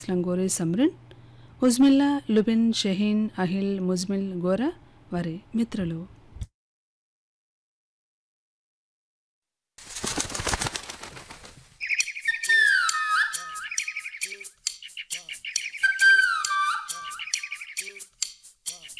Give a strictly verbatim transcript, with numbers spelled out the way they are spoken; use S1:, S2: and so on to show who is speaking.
S1: స్లంగోరే సమ్రిన్ ఉజ్మిల్లా లుబిన్ షహీన్ అహిల్ ముజ్మిల్ గోరా వారి మిత్రులు.